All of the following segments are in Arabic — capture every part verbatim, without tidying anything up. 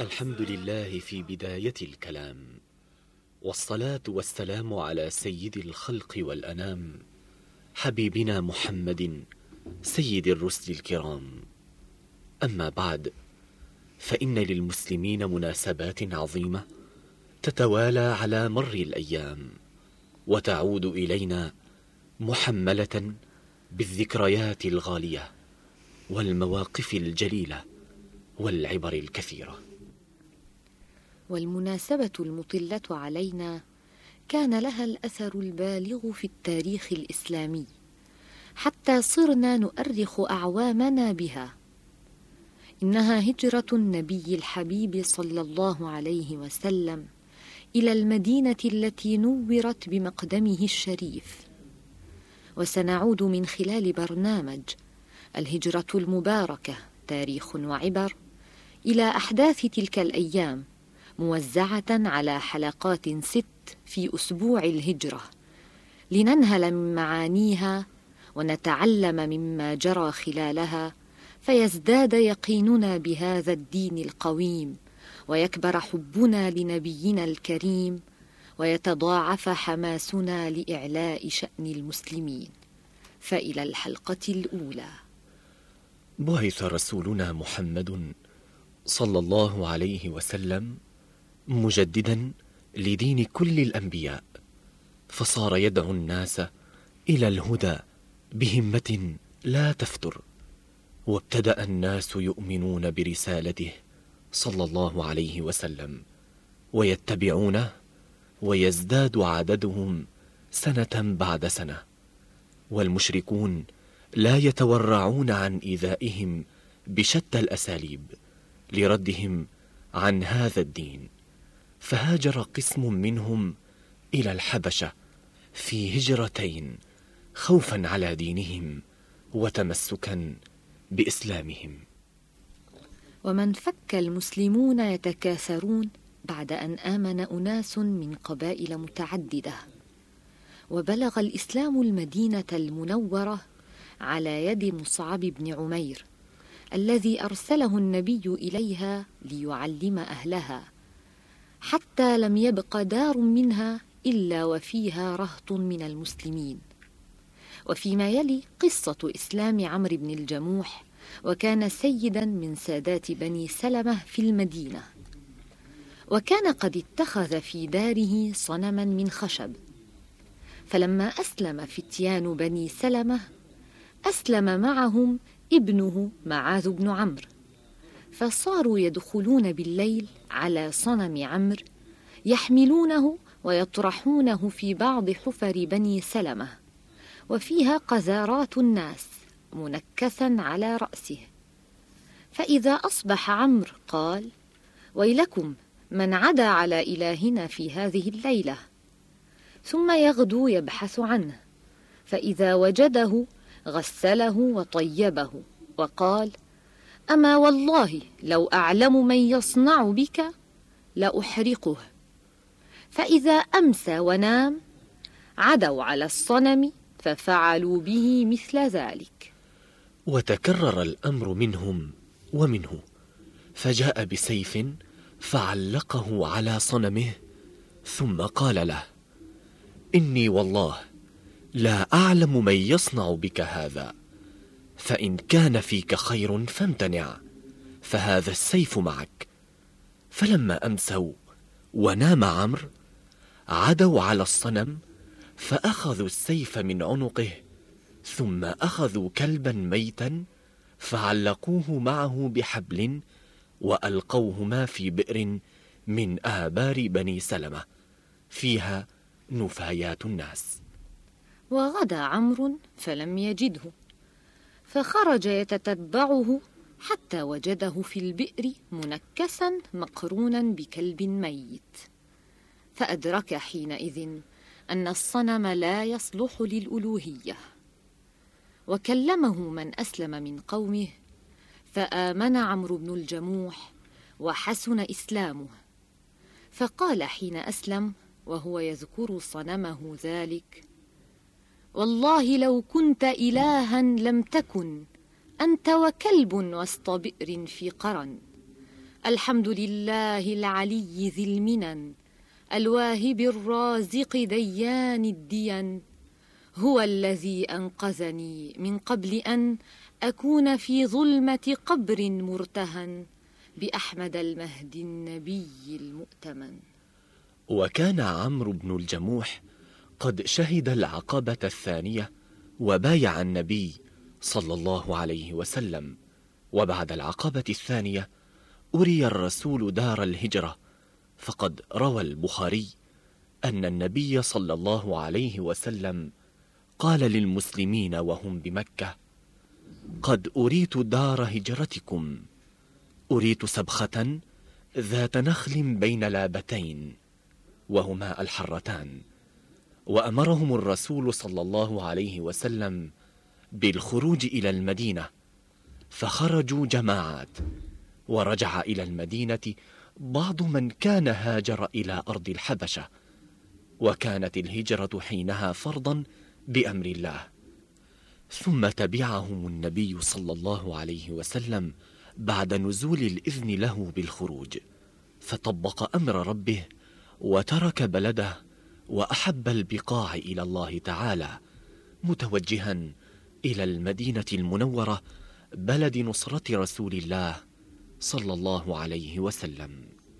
الحمد لله في بداية الكلام، والصلاة والسلام على سيد الخلق والأنام، حبيبنا محمد سيد الرسل الكرام. أما بعد، فإن للمسلمين مناسبات عظيمة تتوالى على مر الأيام، وتعود إلينا محملة بالذكريات الغالية والمواقف الجليلة والعبر الكثيرة. والمناسبة المطلة علينا كان لها الأثر البالغ في التاريخ الإسلامي، حتى صرنا نؤرخ أعوامنا بها. إنها هجرة النبي الحبيب صلى الله عليه وسلم إلى المدينة التي نورت بمقدمه الشريف. وسنعود من خلال برنامج الهجرة المباركة تاريخ وعبر إلى أحداث تلك الأيام، موزعة على حلقات ست في أسبوع الهجرة، لننهل من معانيها ونتعلم مما جرى خلالها، فيزداد يقيننا بهذا الدين القويم، ويكبر حبنا لنبينا الكريم، ويتضاعف حماسنا لإعلاء شأن المسلمين. فإلى الحلقة الأولى. بعث رسولنا محمد صلى الله عليه وسلم مجددا لدين كل الأنبياء، فصار يدعو الناس إلى الهدى بهمة لا تفتر، وابتدأ الناس يؤمنون برسالته صلى الله عليه وسلم ويتبعونه، ويزداد عددهم سنة بعد سنة، والمشركون لا يتورعون عن إيذائهم بشتى الأساليب لردهم عن هذا الدين. فهاجر قسم منهم إلى الحبشة في هجرتين، خوفا على دينهم وتمسكا بإسلامهم. ومن فك المسلمون يتكاثرون بعد أن آمن أناس من قبائل متعددة، وبلغ الإسلام المدينة المنورة على يد مصعب بن عمير الذي أرسله النبي إليها ليعلم أهلها، حتى لم يبق دار منها إلا وفيها رهط من المسلمين. وفيما يلي قصة إسلام عمرو بن الجموح، وكان سيدا من سادات بني سلمة في المدينة، وكان قد اتخذ في داره صنما من خشب. فلما أسلم فتيان بني سلمة، أسلم معهم ابنه معاذ بن عمرو، فصاروا يدخلون بالليل على صنم عمرو، يحملونه ويطرحونه في بعض حفر بني سلمة، وفيها قذارات الناس منكسا على رأسه. فإذا أصبح عمرو قال: ويلكم، من عدا على إلهنا في هذه الليلة؟ ثم يغدو يبحث عنه، فإذا وجده غسله وطيبه، وقال: أما والله لو أعلم من يصنع بك لأحرقه. فإذا أمسى ونام عدوا على الصنم ففعلوا به مثل ذلك. وتكرر الأمر منهم ومنه، فجاء بسيف فعلقه على صنمه، ثم قال له: إني والله لا أعلم من يصنع بك هذا، فإن كان فيك خير فامتنع، فهذا السيف معك. فلما أمسوا ونام عمرو عدوا على الصنم فأخذوا السيف من عنقه، ثم أخذوا كلبا ميتا فعلقوه معه بحبل، وألقوهما في بئر من آبار بني سلمة فيها نفايات الناس. وغدا عمرو فلم يجده، فخرج يتتبعه حتى وجده في البئر منكسا مقرونا بكلب ميت، فأدرك حينئذ أن الصنم لا يصلح للألوهية. وكلمه من أسلم من قومه، فآمن عمرو بن الجموح وحسن إسلامه، فقال حين أسلم وهو يذكر صنمه ذلك: والله لو كنت إلها لم تكن أنت وكلب وسط بئر في قرن، الحمد لله العلي ذي المنن، الواهب الرازق ديان الدين، هو الذي أنقذني من قبل أن أكون في ظلمة قبر مرتهن، بأحمد المهدي النبي المؤتمن. وكان عمرو بن الجموح قد شهد العقبة الثانية وبايع النبي صلى الله عليه وسلم. وبعد العقبة الثانية أري الرسول دار الهجرة، فقد روى البخاري أن النبي صلى الله عليه وسلم قال للمسلمين وهم بمكة: قد أريت دار هجرتكم، أريت سبخة ذات نخل بين لابتين وهما الحرتان. وأمرهم الرسول صلى الله عليه وسلم بالخروج إلى المدينة، فخرجوا جماعات، ورجع إلى المدينة بعض من كان هاجر إلى أرض الحبشة، وكانت الهجرة حينها فرضا بأمر الله. ثم تبعهم النبي صلى الله عليه وسلم بعد نزول الإذن له بالخروج، فطبق أمر ربه وترك بلده وأحب البقاع إلى الله تعالى، متوجها إلى المدينة المنورة بلد نصرة رسول الله صلى الله عليه وسلم.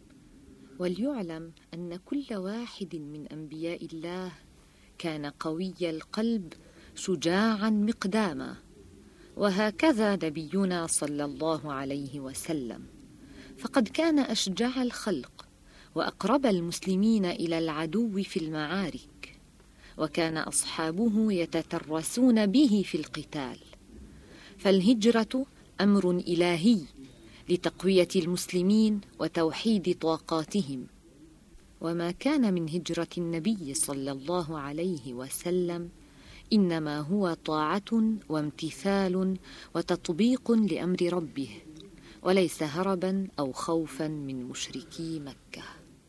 وليعلم أن كل واحد من أنبياء الله كان قوي القلب شجاعا مقداما، وهكذا نبينا صلى الله عليه وسلم، فقد كان أشجع الخلق وأقرب المسلمين إلى العدو في المعارك، وكان أصحابه يتترسون به في القتال. فالهجرة أمر إلهي لتقوية المسلمين وتوحيد طاقاتهم، وما كان من هجرة النبي صلى الله عليه وسلم إنما هو طاعة وامتثال وتطبيق لأمر ربه، وليس هربا أو خوفا من مشركي مكة.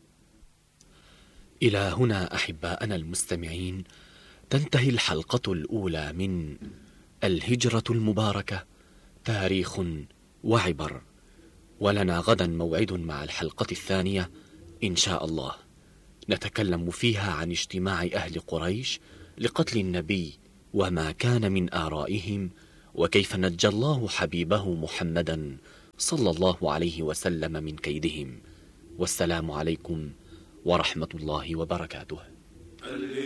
إلى هنا أحباءنا المستمعين تنتهي الحلقة الأولى من الهجرة المباركة، تاريخ وعبر. ولنا غدا موعد مع الحلقة الثانية إن شاء الله، نتكلم فيها عن اجتماع أهل قريش لقتل النبي وما كان من آرائهم، وكيف نجى الله حبيبه محمدا صلى الله عليه وسلم من كيدهم. والسلام عليكم ورحمة الله وبركاته.